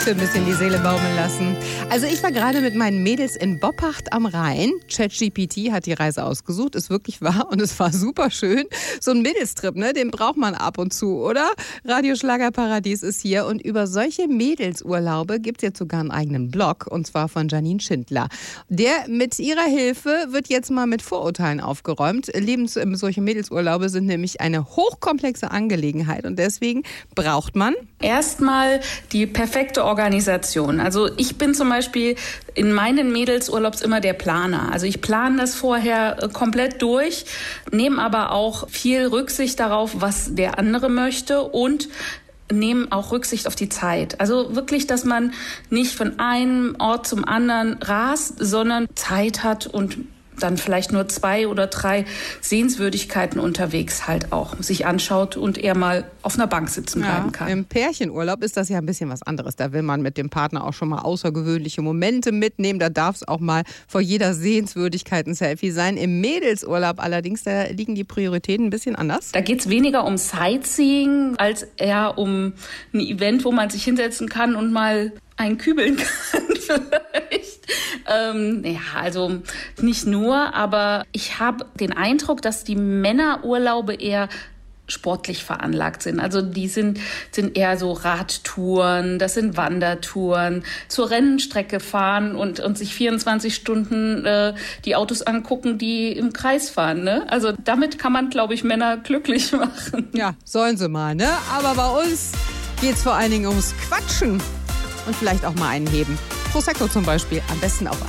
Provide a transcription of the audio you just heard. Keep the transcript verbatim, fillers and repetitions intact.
Für ein bisschen die Seele baumeln lassen. Also ich war gerade mit meinen Mädels in Boppacht am Rhein. ChatGPT hat die Reise ausgesucht, ist wirklich wahr und es war super schön. So ein Mädelstrip, ne, den braucht man ab und zu, oder? Radio Schlagerparadies ist hier und über solche Mädelsurlaube gibt es jetzt sogar einen eigenen Blog und zwar von Janine Schindler. Der mit ihrer Hilfe wird jetzt mal mit Vorurteilen aufgeräumt. Lebens solche Mädelsurlaube sind nämlich eine hochkomplexe Angelegenheit und deswegen braucht man erstmal die perfekte Organisation. Also ich bin zum Beispiel in meinen Mädelsurlaubs immer der Planer. Also ich plane das vorher äh, komplett durch, nehme aber auch viel Rücksicht darauf, was der andere möchte und nehmen auch Rücksicht auf die Zeit. Also wirklich, dass man nicht von einem Ort zum anderen rast, sondern Zeit hat und dann vielleicht nur zwei oder drei Sehenswürdigkeiten unterwegs halt auch sich anschaut und eher mal auf einer Bank sitzen bleiben kann. Ja, im Pärchenurlaub ist das ja ein bisschen was anderes. Da will man mit dem Partner auch schon mal außergewöhnliche Momente mitnehmen. Da darf es auch mal vor jeder Sehenswürdigkeit ein Selfie sein. Im Mädelsurlaub allerdings, da liegen die Prioritäten ein bisschen anders. Da geht es weniger um Sightseeing als eher um ein Event, wo man sich hinsetzen kann und mal einkübeln kann vielleicht. Ähm, ja, also nicht nur, aber ich habe den Eindruck, dass die Männerurlaube eher sportlich veranlagt sind. Also die sind, sind eher so Radtouren, das sind Wandertouren, zur Rennstrecke fahren und, und sich vierundzwanzig Stunden äh, die Autos angucken, die im Kreis fahren. Ne? Also damit kann man, glaube ich, Männer glücklich machen. Ja, sollen sie mal, ne? Aber bei uns geht's vor allen Dingen ums Quatschen und vielleicht auch mal einen heben. Prosecco zum Beispiel, am besten auf